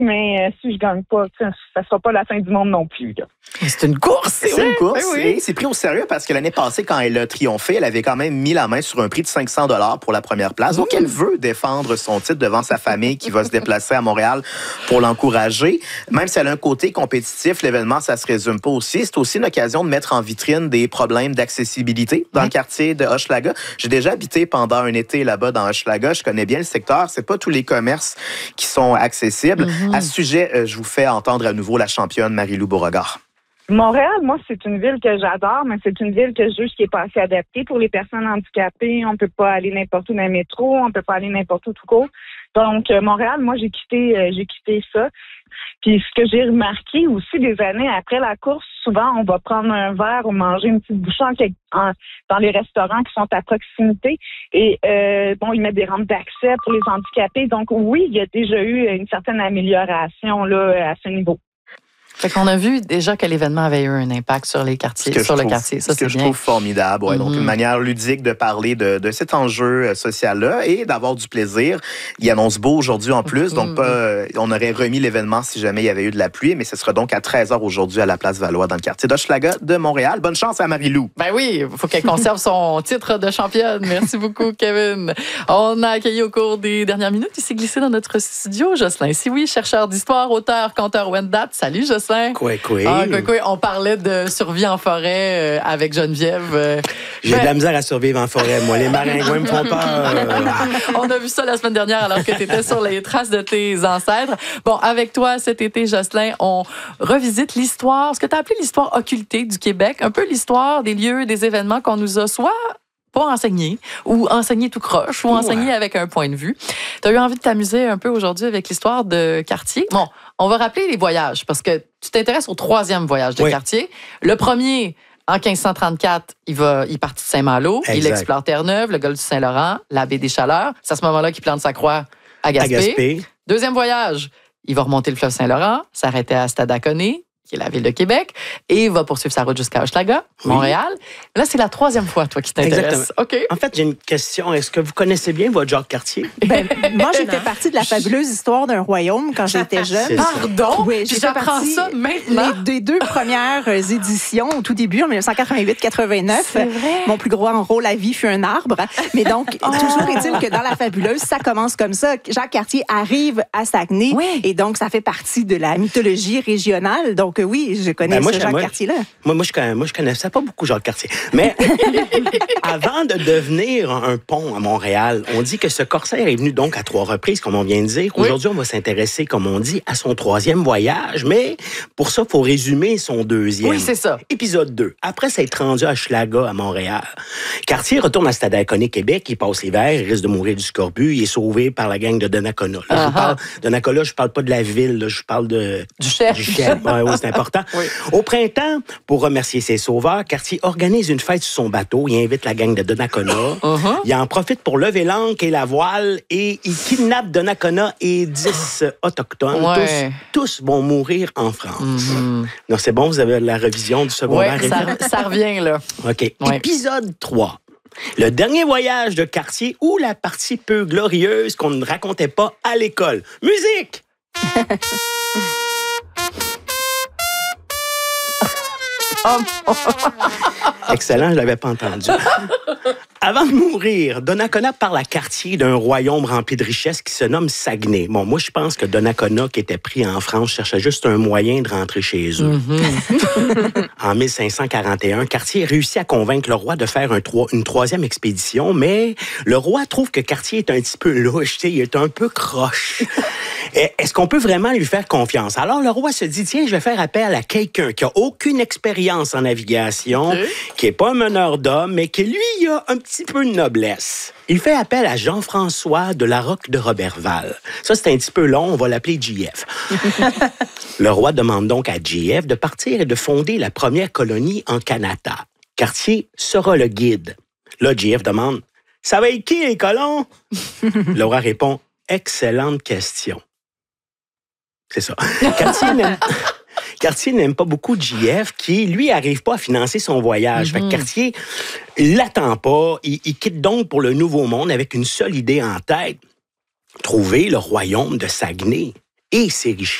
mais si je gagne pas, ça sera pas la fin du monde non plus. Là. C'est une course, c'est une course. Oui. Et c'est pris au sérieux parce que l'année passée, quand elle a triomphé, elle avait quand même mis la main sur un prix de 500 $ pour la première place. Donc, elle veut défendre son titre devant sa famille qui va se déplacer à Montréal pour l'encourager. Même si elle a un côté compétitif, l'événement, ça se résume pas aussi. C'est aussi une occasion de mettre en vitrine des problèmes d'accessibilité dans le quartier de Hochelaga. J'ai déjà habité pendant un été là-bas dans Hochelaga. Je connais bien le secteur. C'est pas tous les commerces qui sont accessibles. À ce sujet, je vous fais entendre à nouveau la championne Marie-Lou Beauregard. Montréal, moi, c'est une ville que j'adore, mais c'est une ville que je juge qui est pas assez adaptée pour les personnes handicapées. On peut pas aller n'importe où dans le métro, on peut pas aller n'importe où tout court. Donc, Montréal, moi, j'ai quitté ça. Puis, ce que j'ai remarqué aussi des années après la course, souvent, on va prendre un verre ou manger une petite bouchée dans les restaurants qui sont à proximité. Et, ils mettent des rampes d'accès pour les handicapés. Donc, oui, il y a déjà eu une certaine amélioration là à ce niveau. Fait qu'on a vu déjà que l'événement avait eu un impact sur les quartiers, sur le quartier. Ça, c'est bien. Ce que je trouve formidable. Ouais. Donc, une manière ludique de parler de cet enjeu social-là et d'avoir du plaisir. Il annonce beau aujourd'hui en plus. Donc, on aurait remis l'événement si jamais il y avait eu de la pluie, mais ce sera donc à 13h aujourd'hui à la Place Valois dans le quartier d'Hochelaga de Montréal. Bonne chance à Marie-Lou. Ben oui, il faut qu'elle conserve son titre de championne. Merci beaucoup, Kevin. On a accueilli au cours des dernières minutes, il s'est glissé dans notre studio, Jocelyn Sioui, chercheur d'histoire, auteur, conteur Wendat. Salut, Jocelyn. Quoi. On parlait de survie en forêt avec Geneviève. J'ai de la misère à survivre en forêt, moi. Les maringouins me font peur. On a vu ça la semaine dernière alors que tu étais sur les traces de tes ancêtres. Bon, avec toi, cet été, Jocelyn, on revisite l'histoire, ce que tu as appelé l'histoire occultée du Québec, un peu l'histoire des lieux, des événements qu'on nous a soit pas enseigné, ou enseigné tout croche, ou enseigné avec un point de vue. Tu as eu envie de t'amuser un peu aujourd'hui avec l'histoire de Cartier. Bon, on va rappeler les voyages, parce que tu t'intéresses au 3e voyage de Cartier. Le premier, en 1534, il partit de Saint-Malo, il explore Terre-Neuve, le golfe du Saint-Laurent, la baie des Chaleurs. C'est à ce moment-là qu'il plante sa croix à Gaspé. Deuxième voyage, il va remonter le fleuve Saint-Laurent, s'arrêter à Stadaconé, qui est la ville de Québec, et va poursuivre sa route jusqu'à Hochelaga, Montréal. Là, c'est la 3e fois, toi, qui t'intéresse. OK. En fait, j'ai une question. Est-ce que vous connaissez bien votre Jacques Cartier? Moi, j'ai fait partie de la fabuleuse histoire d'un royaume quand j'étais jeune. Pardon? Oui, j'ai fait partie ça maintenant. Des 2 premières éditions, au tout début, en 1988-89. C'est vrai. Mon plus grand rôle à vie fut un arbre. Mais donc, toujours est-il que dans la fabuleuse, ça commence comme ça. Jacques Cartier arrive à Saguenay. Oui. Et donc, ça fait partie de la mythologie régionale. Donc, oui, je connais Jacques Cartier-là. Moi, je connaissais pas beaucoup Jacques Cartier. Mais avant de devenir un pont à Montréal, on dit que ce corsaire est venu donc à 3 reprises, comme on vient de dire. Aujourd'hui, on va s'intéresser, comme on dit, à son 3e voyage. Mais pour ça, il faut résumer son 2e. Oui, c'est ça. Épisode 2. Après s'être rendu à Hochelaga, à Montréal, Cartier retourne à Stadaconé, Québec. Il passe l'hiver, il risque de mourir du scorbut. Il est sauvé par la gang de Donnacona. Je parle pas de la ville, là, je parle du chef. Oui, c'est important. Oui. Au printemps, pour remercier ses sauveurs, Cartier organise une fête sur son bateau. Il invite la gang de Donnacona. Il en profite pour lever l'ancre et la voile et il kidnappe Donnacona et 10 autochtones. Tous vont mourir en France. Donc, c'est bon, vous avez la révision du secondaire. Oui, ça revient, là. OK. Épisode 3. Le dernier voyage de Cartier ou la partie peu glorieuse qu'on ne racontait pas à l'école. Musique! Excellent, je ne l'avais pas entendu. Avant de mourir, Donnacona parle à Cartier d'un royaume rempli de richesses qui se nomme Saguenay. Bon, moi, je pense que Donnacona, qui était pris en France, cherchait juste un moyen de rentrer chez eux. En 1541, Cartier réussit à convaincre le roi de faire une 3e expédition, mais le roi trouve que Cartier est un petit peu louche, il est un peu croche. Est-ce qu'on peut vraiment lui faire confiance? Alors, le roi se dit, tiens, je vais faire appel à quelqu'un qui a aucune expérience en navigation, qui n'est pas un meneur d'hommes, mais qui, lui, a un petit peu de noblesse. Il fait appel à Jean-François de la Roque de Roberval. Ça, c'est un petit peu long, on va l'appeler JF. Le roi demande donc à JF de partir et de fonder la première colonie en Canada. Cartier sera le guide. Là, JF demande, ça va être qui, les colons? Le roi répond, excellente question. C'est ça. Cartier n'aime pas beaucoup JF qui, lui, n'arrive pas à financer son voyage. Fait que Cartier, il l'attend pas. Il quitte donc pour le Nouveau Monde avec une seule idée en tête. Trouver le royaume de Saguenay. et ses richesses.